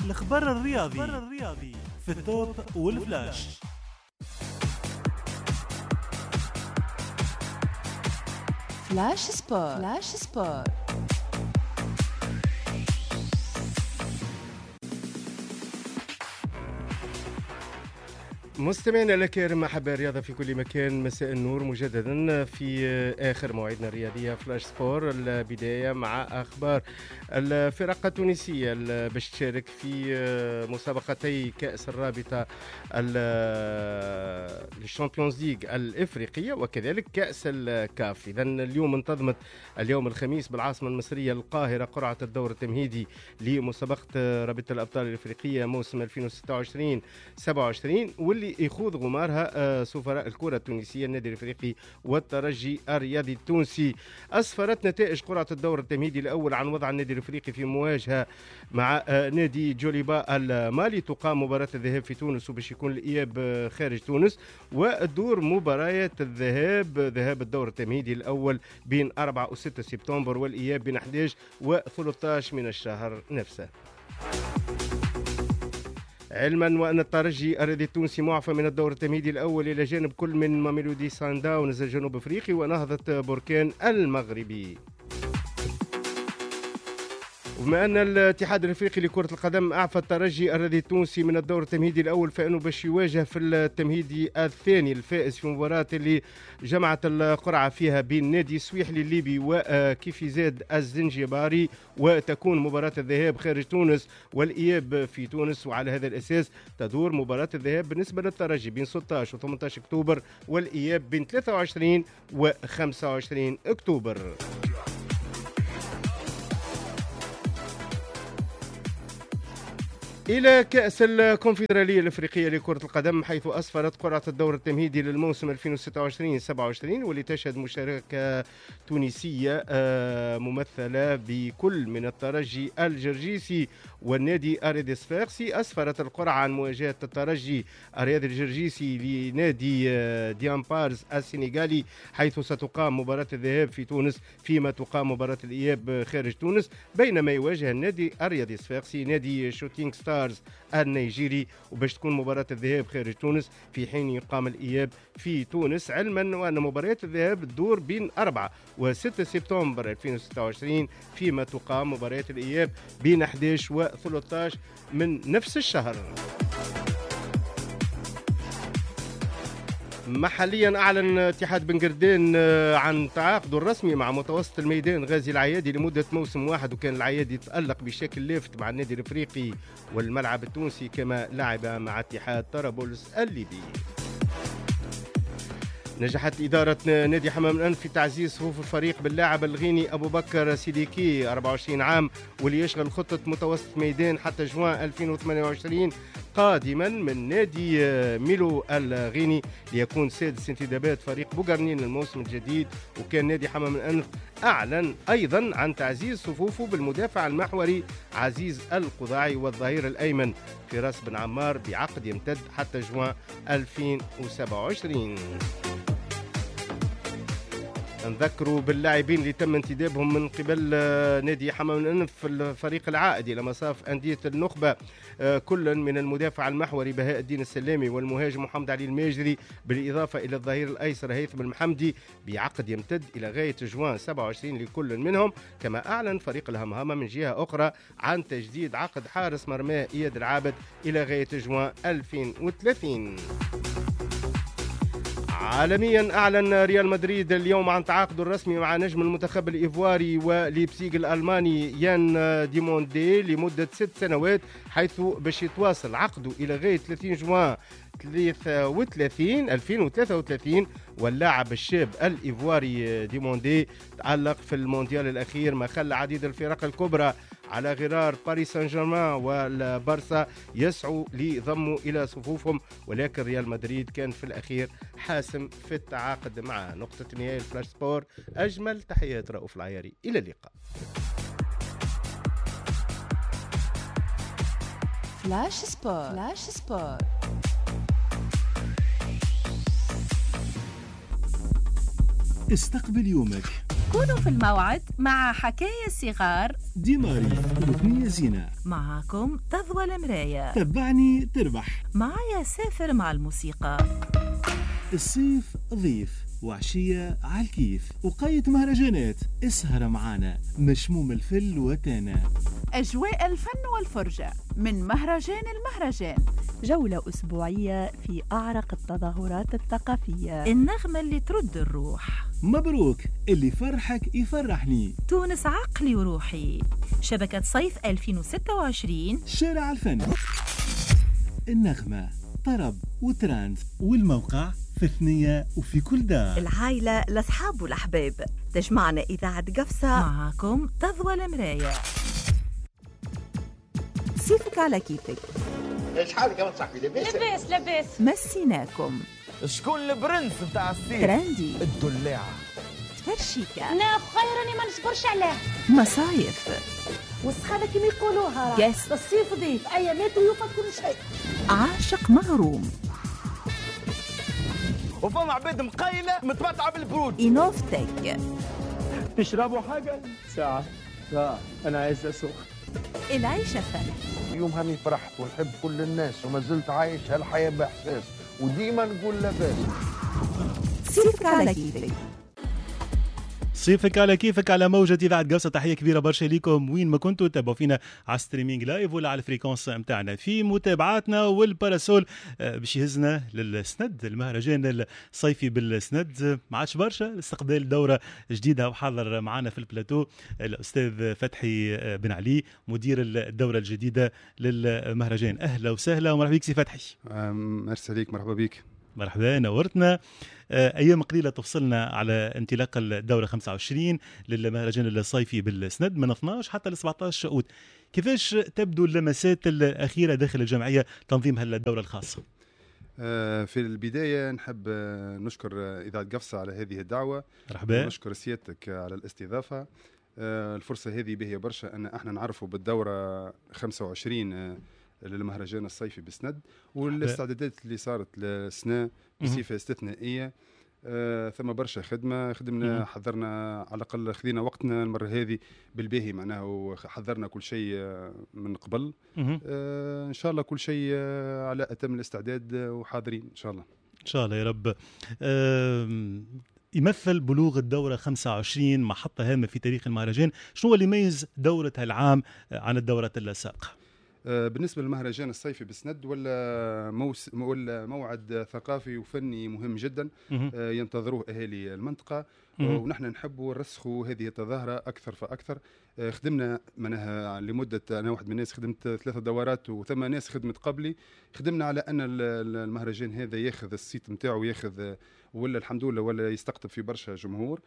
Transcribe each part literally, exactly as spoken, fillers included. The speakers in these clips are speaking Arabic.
الخبر الرياضي في التوب والفلاش. فلاش سبور. فلاش سبور. مستمعينا الكرام، محبة الرياضة في كل مكان، مساء النور مجددا في آخر مواعيدنا الرياضية فلاش سبور. البداية مع أخبار الفرق التونسية باش تشارك في مسابقتي كأس الرابطة الشامبيونز ليج الإفريقية وكذلك كأس الكاف. إذا اليوم انتظمت اليوم الخميس بالعاصمة المصرية القاهرة قرعة الدور التمهيدي لمسابقة رابطة الأبطال الإفريقية موسم ألفين وستة وعشرين سبعة وعشرين، واللي يخوض غمارها سفراء الكرة التونسية النادي الافريقي والترجي الرياضي التونسي. اسفرت نتائج قرعة الدور التمهيدي الاول عن وضع النادي الافريقي في مواجهة مع نادي جوليبا المالي. تقام مباراة الذهاب في تونس وباش يكون الاياب خارج تونس، وتدور مباريات الذهاب ذهاب الدور التمهيدي الاول بين أربعة و ستة سبتمبر، والاياب بين أحد عشر و ثلاثة عشر من الشهر نفسه. علما وأن الترجي الرياضي التونسي معفى من الدور التمهيدي الأول إلى جانب كل من ماميلودي سان داونز الجنوب أفريقي ونهضة بركان المغربي. وبما أن الاتحاد الافريقي لكرة القدم أعفى الترجي الرياضي التونسي من الدور التمهيدي الأول، فإنه باش يواجه في التمهيدي الثاني الفائز في مباراة اللي جمعت القرعة فيها بين نادي سويحلي الليبي وكيفيزاد الزنجباري، وتكون مباراة الذهاب خارج تونس والإياب في تونس. وعلى هذا الأساس تدور مباراة الذهاب بالنسبة للترجي بين ستة عشر و ثمانية عشر أكتوبر، والإياب بين ثلاثة وعشرين و خمسة وعشرين أكتوبر. إلى كأس الكونفدرالية الأفريقية لكرة القدم، حيث أسفرت قرعة الدور التمهيدي للموسم ألفين وستة وعشرين سبعة وعشرين، واللي تشهد مشاركة تونسية ممثلة بكل من الترجي الجرجيسي والنادي الرياضي صفاقسي. أسفرت القرعة عن مواجهة الترجي الرياضي الجرجيسي لنادي ديامبارز السنغالي، حيث ستقام مباراة الذهاب في تونس فيما تقام مباراة الإياب خارج تونس، بينما يواجه النادي الرياضي صفاقسي نادي شوتينغ ستار النيجيري، وباش تكون مباراة الذهاب خارج تونس في حين يقام الإياب في تونس. علما وأن مباريات الذهاب تدور بين أربعة و ستة سبتمبر ألفين وستة وعشرين، فيما تقام مباريات الإياب بين أحد عشر و ثلاثة عشر من نفس الشهر. محليا أعلن اتحاد بن قردان عن تعاقده الرسمي مع متوسط الميدان غازي العيادي لمدة موسم واحد، وكان العيادي يتألق بشكل لافت مع النادي الافريقي والملعب التونسي كما لعب مع اتحاد طرابلس الليبي. نجحت إدارة نادي حمام الأنف في تعزيز صفوف الفريق باللاعب الغيني أبو بكر سيديكي أربعة وعشرين عام، واللي يشغل خطة متوسط ميدان حتى جوان ألفين وثمانية وعشرين قادما من نادي ميلو الغيني، ليكون سادس انتدابات فريق بوغرنين الموسم الجديد. وكان نادي حمام الأنف أعلن أيضا عن تعزيز صفوفه بالمدافع المحوري عزيز القضاعي والظهير الأيمن فراس بن عمار بعقد يمتد حتى جوان ألفين وسبعة وعشرين. نذكروا باللاعبين اللي تم انتدابهم من قبل نادي حمام الأنف في الفريق العائد إلى مصاف أندية النخبة، كل من المدافع المحوري بهاء الدين السلامي والمهاجم محمد علي الماجري، بالإضافة إلى الظهير الأيسر هيثم المحمدي بعقد يمتد إلى غاية جوان سبعة وعشرين لكل منهم. كما أعلن فريق الهمهمة من جهة أخرى عن تجديد عقد حارس مرماه إياد العابد إلى غاية جوان ألفين وثلاثين. عالميا أعلن ريال مدريد اليوم عن تعاقده الرسمي مع نجم المنتخب الإيفواري وليبسيغ الألماني يان ديموندي لمدة ست سنوات، حيث باش يتواصل عقده إلى غاية ثلاثين جوان ثلاثة وثلاثين ألفين وثلاثة وثلاثين. واللاعب الشاب الإيفواري ديموندي تعلق في المونديال الأخير ما خلى عديد الفرق الكبرى على غرار باريس سان جيرمان والبارسا يسعوا لضمه إلى صفوفهم، ولكن ريال مدريد كان في الأخير حاسم في التعاقد معه. نقطة نهاية الفلاش سبور، أجمل تحيات رؤوف العياري، إلى اللقاء. فلاش سبور. فلاش سبور. استقبل يومك كونوا في الموعد مع حكاية صغار ديماري وثنية زينة. معكم تضوى المراية. تبعني تربح. معايا سافر مع الموسيقى. الصيف ضيف وعشية عالكيف وقاية مهرجانات. اسهر معانا مشموم الفل وتانا. أجواء الفن والفرجة من مهرجان المهرجان. جولة أسبوعية في أعرق التظاهرات الثقافية. النغمة اللي ترد الروح. مبروك اللي فرحك يفرحني. تونس عقلي وروحي. شبكة صيف ألفين وستة وعشرين. شارع الفن. النغمة طرب وترانس والموقع في ثنية وفي كل دار. العائلة الأصحاب والأحباب تجمعنا إذاعة قفصة. معكم تضوى المراية. صيفك على كيفك. ايش حالك يا صاحبي؟ لاباس لاباس لاباس. مسيناكم شكون البرنس نتاع الصيف؟ تراندي الدلاعة تفرشيكا. لا خيرني ما نصبرش عليه. مصايف والصحابة كما يقولوها يس. الصيف ضيف أيامات ويوفى كل شيء. عاشق مغروم. وفما عباد مقيلة متمتعة بالبرود. إنوفتك. تشربوا حاجة؟ ساعة لا أنا عايز أسوق. العيشة فرح. يوم هاني فرحت ونحب كل الناس وما زلت عايش هالحياة بإحساس وديما نقول لاباس. صيفك على كيفك. صيفك على كيفك على موجة إذاعة قفصة. تحية كبيرة برشا ليكم وين ما كنتوا تتابعوا فينا على ستريمينج لايف ولا على الفريكونس متاعنا في متابعاتنا. والباراسول باش يهزنا للسند المهرجان الصيفي بالسند. ما عادش برشا استقبال دورة جديدة وحاضر معنا في البلاتو الأستاذ فتحي بن علي مدير الدورة الجديدة للمهرجان. أهلا وسهلا ومرحبا بك سي فتحي. مرسى ليك. مرحبا بك. مرحبا نورتنا. أيام قليلة تفصلنا على انطلاق الدورة خمسة وعشرين للمهرجان الصيفي بالسند من اثناش حتى ل سبعطاش شؤون. كيفاش تبدو اللمسات الأخيرة داخل الجمعية تنظيم هالدورة الخاصة؟ في البداية نحب نشكر إذاعة قفصة على هذه الدعوة. مرحبا. ونشكر سيادتك على الاستضافة. الفرصة هذه باهية برشا أن احنا نعرفوا بالدورة خمسة وعشرين للمهرجان الصيفي بسند والاستعدادات اللي صارت للسنة بصفة استثنائية. آه ثم برشا خدمة خدمنا مم. حضرنا على الأقل خذينا وقتنا المرة هذه بالباهي معناه وحضرنا كل شيء من قبل. آه إن شاء الله كل شيء آه على أتم الاستعداد وحاضرين إن شاء الله. إن شاء الله يا رب. آه يمثل بلوغ الدورة خمسة وعشرين محطة هامة في تاريخ المهرجان. شنو اللي يميز دورة هالعام عن الدورة السابقة؟ بالنسبة للمهرجان الصيفي بسند ولا موس ولا موعد ثقافي وفني مهم جدا ينتظروه أهالي المنطقة ونحن نحب نرسخوا هذه التظاهرة أكثر فأكثر. خدمنا منها لمدة أنا واحد من الناس خدمت ثلاثة دورات وثم ناس خدمت قبلي. خدمنا على أن المهرجان هذا ياخذ الصيت متاعه ياخذ ولا الحمد لله ولا يستقطب في برشا جمهور.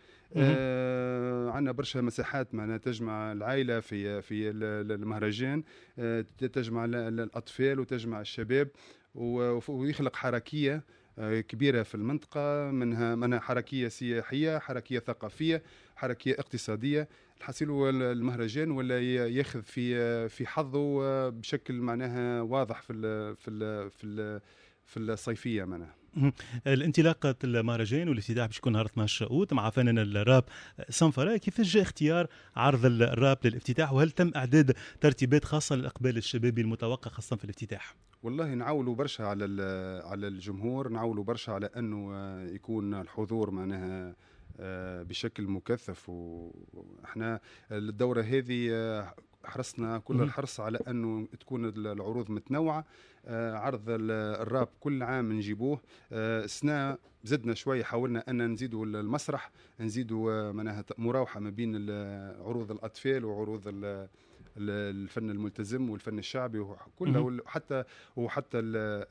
آه عندنا برشا مساحات معنا تجمع العائلة في في المهرجان. آه تجمع الأطفال وتجمع الشباب ويخلق حركية كبيرة في المنطقة منها منها حركية سياحية حركية ثقافية حركية اقتصادية. الحصيل المهرجان ولا ياخذ في في حظه بشكل معناها واضح في ال في ال في ال في الصيفية معناها. الانطلاقة المهرجان والافتتاح باش يكون نهار اثناش أوت مع فنان الراب سنفرة. كيفاش جاء اختيار عرض الراب للافتتاح وهل تم إعداد ترتيبات خاصة للإقبال الشبابي المتوقع خاصة في الافتتاح؟ والله نعولوا برشا على على الجمهور نعولوا برشا على أنه يكون الحضور معناها بشكل مكثف. واحنا الدورة هذه حرصنا كل الحرص على أنه تكون العروض متنوعة. عرض الراب كل عام نجيبوه. سنة زدنا شوي حاولنا أن نزيدوا المسرح نزيدوا منها مراوحة ما بين عروض الأطفال وعروض الفن الملتزم والفن الشعبي وكله وحتى وحتى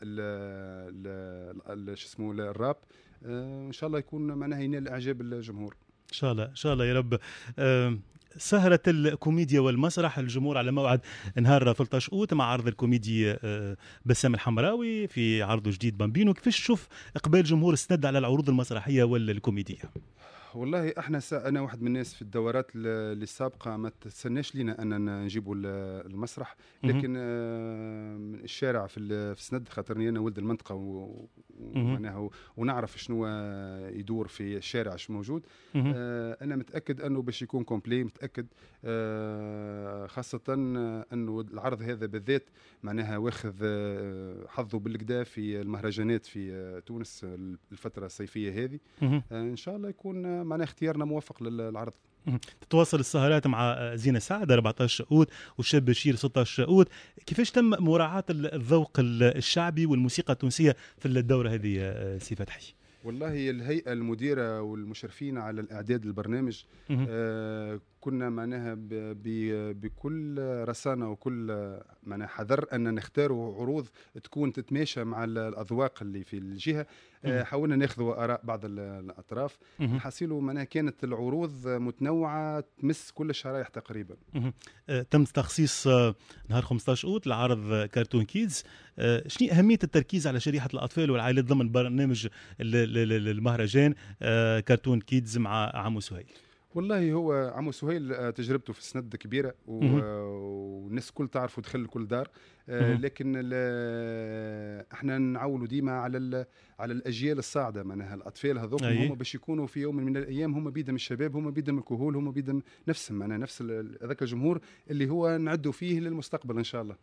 شو اسمه الراب. ان شاء الله يكون معناها ينال اعجاب الجمهور ان شاء الله ان شاء الله يا رب. أه سهرة الكوميديا والمسرح الجمهور على موعد نهار ثلاثة عشر أوت مع عرض الكوميدي أه بسام الحمراوي في عرضه جديد بامبينو. كيفاش تشوف إقبال جمهور السند على العروض المسرحية والكوميدية؟ والله احنا سا انا واحد من الناس في الدورات اللي السابقه ما تستناش لينا اننا نجيبوا المسرح، لكن الشارع في في سند، خاطرني انا ولد المنطقه ومعناها ونعرف شنو يدور في الشارع شو موجود. انا متاكد انه باش يكون كومبلي، متاكد خاصه انه العرض هذا بالذات معناها واخذ حظه بالكدا في المهرجانات في تونس الفتره الصيفيه هذه. ان شاء الله يكون معنا اختيارنا موفق للعرض. تتواصل السهرات مع زينة سعد أربعة عشر شقود والشاب بشير ستة عشر شقود، كيفاش تم مراعاة الذوق الشعبي والموسيقى التونسية في الدورة هذه سي فتحي؟ والله الهيئة المديرة والمشرفين على الإعداد البرنامج آه كنا معناها بكل رسانة وكل معناها حذر أن نختاروا عروض تكون تتماشى مع الأذواق اللي في الجهة. آه حاولنا ناخذوا آراء بعض الأطراف، حصيلوا معناها كانت العروض متنوعة تمس كل الشرائح تقريبا. آه تم تخصيص آه نهار خمسة عشر أوت لعرض كرتون كيدز. آه شنو أهمية التركيز على شريحة الأطفال والعائلات ضمن برنامج المهرجان آه كرتون كيدز مع عمو سهيل؟ والله هو عمو سهيل تجربته في السند كبيره والناس كل تعرف ودخل كل دار، لكن احنا نعولوا ديما على على الاجيال الصاعده، معناها الاطفال هذوك هم باش يكونوا في يوم من الايام هم بيدهم الشباب، هم بيدهم الكهول، هم بيدهم نفسهم، معناها نفس هذاك الجمهور اللي هو نعدوا فيه للمستقبل ان شاء الله.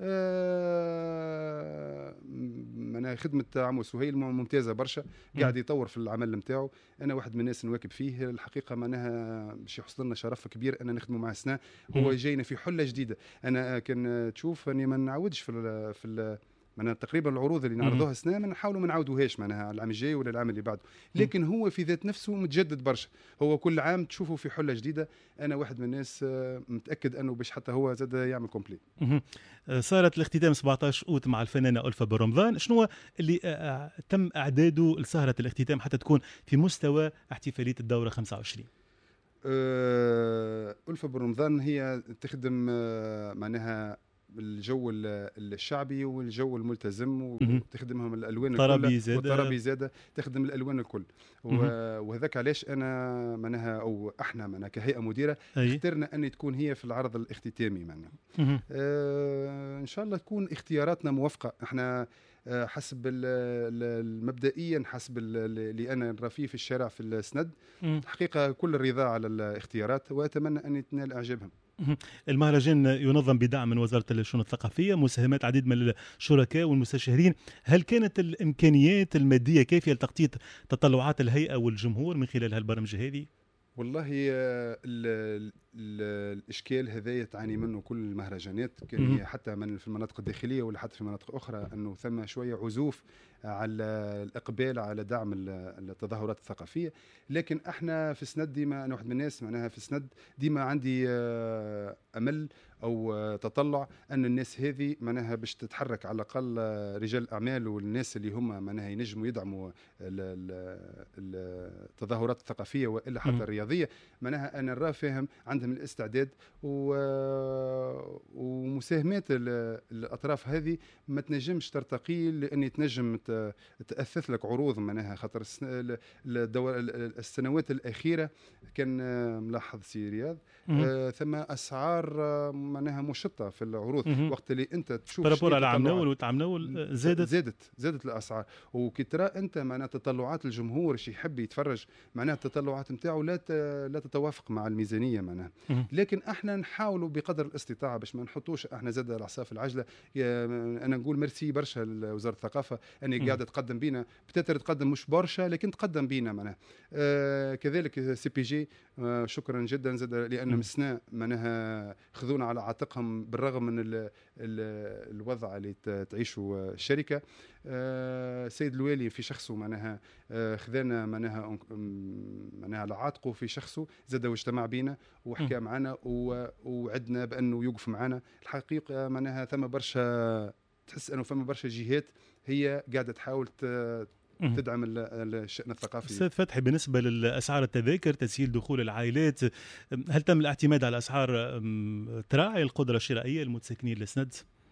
آه معناها خدمه عمو سهيل ممتازه برشا، قاعد يطور في العمل نتاعو. انا واحد من الناس نواكب فيه الحقيقه، معناها باش يحصل لنا شرف كبير ان نخدموا مع سنا. هو جاينا في حله جديده. انا كان تشوف اني ما نعودش في ال في ال معناها تقريبا العروض اللي نعرضوها سنه ما نحاولوا ما نعاودوهاش معناها العام الجاي ولا العام اللي بعده، لكن هو في ذات نفسه متجدد برشا. هو كل عام تشوفه في حله جديده. انا واحد من الناس متاكد انه باش حتى هو زاد يعمل كومبلي. صارت الاختتام سبعة عشر أوت مع الفنانه ألفا برمضان، شنو اللي تم اعداده لسهره الاختتام حتى تكون في مستوى احتفاليه الدوره خمسة وعشرين؟ ألفا برمضان هي تخدم معناها الجو الشعبي والجو الملتزم، وتخدمهم الالوان الكل، والطربي زاده تخدم الالوان الكل. وهذاك علاش انا معناها او احنا معناها كهيئه مديره اخترنا ان تكون هي في العرض الاختتامي معناها. آه ان شاء الله تكون اختياراتنا موفقه. احنا حسب المبدئيا حسب اللي انا نرى فيه في الشارع في السند، حقيقه كل الرضا على الاختيارات، واتمنى ان تنال اعجابهم. المهرجان ينظم بدعم من وزارة الشؤون الثقافية، مساهمات عديد من الشركاء والمستشارين. هل كانت الإمكانيات المادية كافية لتغطية تطلعات الهيئة والجمهور من خلال هالبرمجة هذه؟ والله ال ال الاشكال هذا تعاني منه كل المهرجانات، كان حتى من في المناطق الداخليه ولا حتى في مناطق اخرى، انه ثم شويه عزوف على الاقبال على دعم التظاهرات الثقافيه. لكن احنا في سند ديما، انا واحد من الناس معناها في سند ديما عندي امل او تطلع ان الناس هذه معناها باش تتحرك على الاقل رجال الاعمال والناس اللي هم معناها ينجموا يدعموا التظاهرات الثقافيه والا حتى الرياضيه، معناها انا نرى فيهم عندهم الاستعداد ومساهمات الاطراف هذه ما تنجمش ترتقي لان تنجم تاثث لك عروض معناها. خاطر السنوات الاخيره كان ملاحظ سي رياض آه ثم اسعار معناها مشطه في العروض. وقت اللي انت تشوف برابور على عام نول وتعام نول زادت زادت زادت الاسعار، وكي ترى انت معناها تطلعات الجمهور شي يحب يتفرج معناها التطلعات نتاعو لا لا تتوافق مع الميزانيه معناها. لكن احنا نحاولوا بقدر الاستطاعه باش ما نحطوش احنا زاد العصا العجله. انا نقول ميرسي برشا لوزاره الثقافه اني قاعده تقدم بينا، بتاتر تقدم مش برشا لكن تقدم بينا معناها. آه كذلك سي بي جي آه شكرا جدا زاد لان مسنا معناها خذونا على عاتقهم بالرغم من ال ال الوضع اللي تعيشه الشركه. آه سيد الوالي في شخصه معناها آه خذانا معناها معناها على عاتقه في شخصه، زاد واجتمع بينا وحكى معنا ووعدنا بانه يوقف معنا. الحقيقه معناها ثم برشا، تحس انه فما برشا جهات هي قاعده تحاول تدعم الشأن الثقافي. أستاذ فتحي، بالنسبة للأسعار التذاكر تسهيل دخول العائلات، هل تم الاعتماد على أسعار تراعي القدرة الشرائية للمتسكنين للسند؟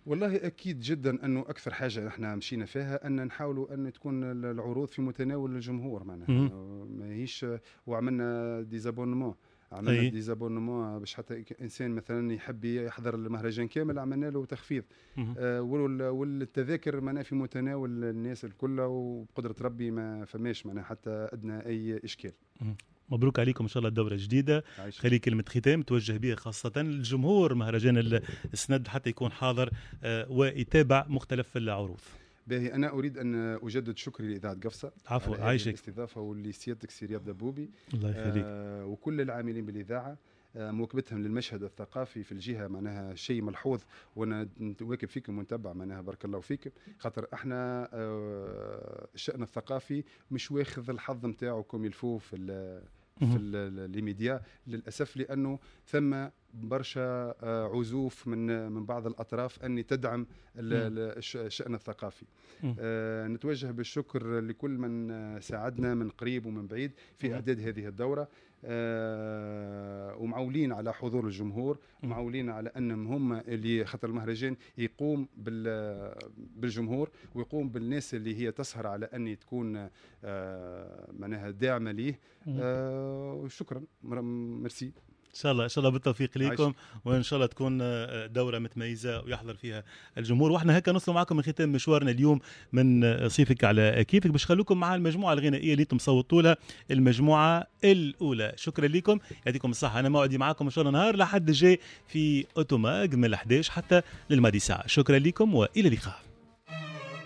والله اكيد جدا انه اكثر حاجه احنا مشينا فيها ان نحاولوا ان تكون العروض في متناول الجمهور معناها ماهيش، وعملنا ديزابونمون عملنا ديزابونمون باش حتى انسان مثلا يحب يحضر المهرجان كامل عملنا له تخفيض. آه والتذاكر معناها في متناول الناس الكل، وبقدره ربي ما فماش معناها حتى ادنى اي اشكال. مبروك عليكم ان شاء الله الدوره الجديده. خلي كلمه ختام توجه بها خاصه الجمهور مهرجان السند حتى يكون حاضر ويتابع مختلف العروض. باهي، انا اريد ان اجدد شكري لاذاعه قفصه. عفوا، عايشك. الاستضافه ولسيادتك سي رياض دبوبي. الله يخليك. آه وكل العاملين بالاذاعه، آه مواكبتهم للمشهد الثقافي في الجهه معناها شيء ملحوظ، وانا نواكب فيكم ونتبع معناها بارك الله فيكم، خاطر احنا آه الشان الثقافي مش واخذ الحظ نتاعو كم يلفوه في في الميديا للاسف، لانه ثم برشا عزوف من من بعض الاطراف ان تدعم الشان الثقافي. آه نتوجه بالشكر لكل من ساعدنا من قريب ومن بعيد في اعداد هذه الدوره، آه ومعولين على حضور الجمهور، معولين على انهم هم اللي خاطر المهرجان يقوم بالجمهور ويقوم بالناس اللي هي تسهر على ان تكون آه معناها داعمه ليه. آه شكرا، ميرسي. ان شاء الله ان شاء الله بالتوفيق ليكم، وان شاء الله تكون دوره متميزه ويحضر فيها الجمهور. واحنا هكا نوصلوا معكم من ختام مشوارنا اليوم من صيفك على كيفك، باش خلوكم مع المجموعه الغنائيه اللي انتم صوتوا لها، المجموعه الاولى. شكرا لكم، يعطيكم الصحه. انا موعدي معكم ان شاء الله نهار لحد الجاي في اوتوماج من الحداش حتى للمادي ساعه. شكرا لكم والى اللقاء.